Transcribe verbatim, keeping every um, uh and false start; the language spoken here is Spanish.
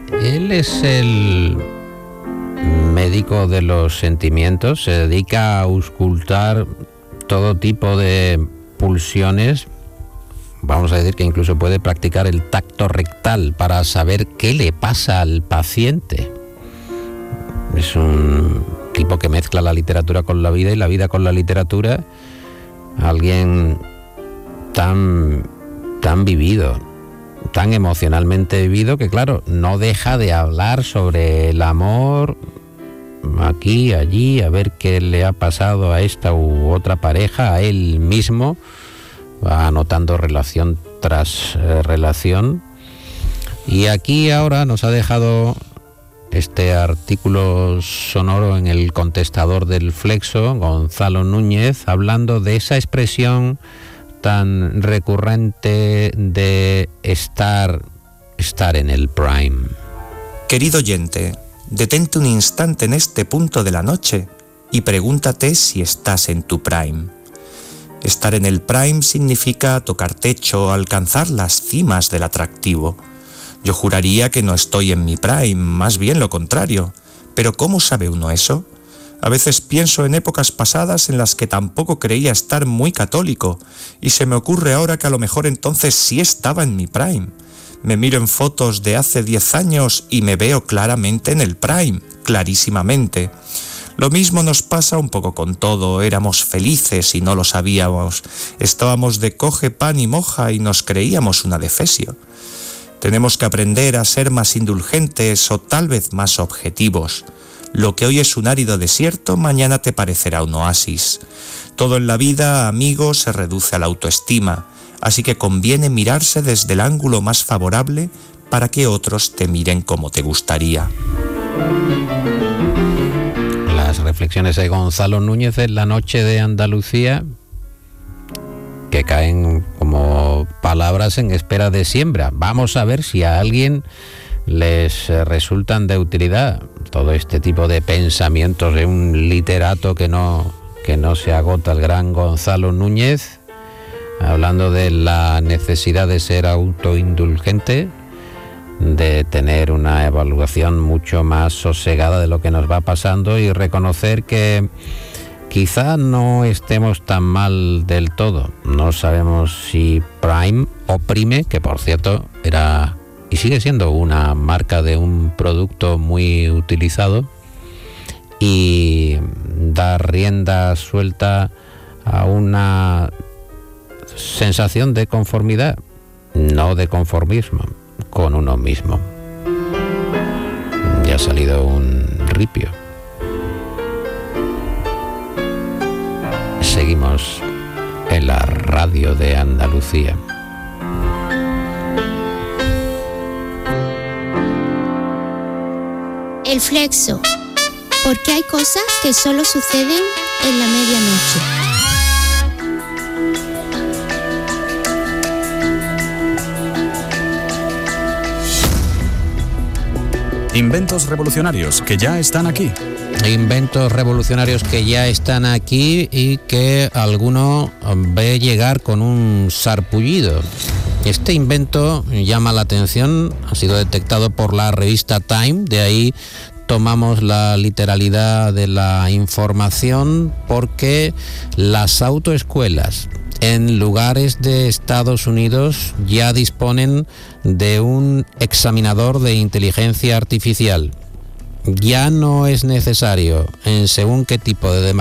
Él es el médico de los sentimientos, se dedica a auscultar todo tipo de pulsiones. Vamos a decir que incluso puede practicar el tacto rectal para saber qué le pasa al paciente. Es un tipo que mezcla la literatura con la vida y la vida con la literatura. Alguien tan, tan vivido, tan emocionalmente vivido, que claro, no deja de hablar sobre el amor aquí, allí, a ver qué le ha pasado a esta u otra pareja, a él mismo. Va anotando relación tras eh, relación. Y aquí ahora nos ha dejado este artículo sonoro en el contestador del Flexo, Gonzalo Núñez, hablando de esa expresión tan recurrente de estar, estar en el prime. Querido oyente, detente un instante en este punto de la noche y pregúntate si estás en tu prime. Estar en el prime significa tocar techo, alcanzar las cimas del atractivo. Yo juraría que no estoy en mi prime, más bien lo contrario. Pero ¿cómo sabe uno eso? A veces pienso en épocas pasadas en las que tampoco creía estar muy católico, y se me ocurre ahora que a lo mejor entonces sí estaba en mi prime. Me miro en fotos de hace diez años y me veo claramente en el prime, clarísimamente. Lo mismo nos pasa un poco con todo, éramos felices y no lo sabíamos, estábamos de coge pan y moja y nos creíamos una defesio. Tenemos que aprender a ser más indulgentes o tal vez más objetivos. Lo que hoy es un árido desierto, mañana te parecerá un oasis. Todo en la vida, amigo, se reduce a la autoestima, así que conviene mirarse desde el ángulo más favorable para que otros te miren como te gustaría. Las reflexiones de Gonzalo Núñez en la noche de Andalucía, que caen como palabras en espera de siembra. Vamos a ver si a alguien les resultan de utilidad todo este tipo de pensamientos de un literato que no, que no se agota, el gran Gonzalo Núñez, hablando de la necesidad de ser autoindulgente, de tener una evaluación mucho más sosegada de lo que nos va pasando y reconocer que quizá no estemos tan mal del todo. No sabemos si Prime o Prime, que por cierto era y sigue siendo una marca de un producto muy utilizado, y dar rienda suelta a una sensación de conformidad, no de conformismo, con uno mismo. Ya ha salido un ripio. Seguimos en la radio de Andalucía. El Flexo, porque hay cosas que solo suceden en la medianoche. Inventos revolucionarios que ya están aquí. Inventos revolucionarios que ya están aquí y que alguno ve llegar con un sarpullido. Este invento llama la atención, ha sido detectado por la revista Time, de ahí tomamos la literalidad de la información, porque las autoescuelas en lugares de Estados Unidos ya disponen de un examinador de inteligencia artificial. Ya no es necesario, en según qué tipo de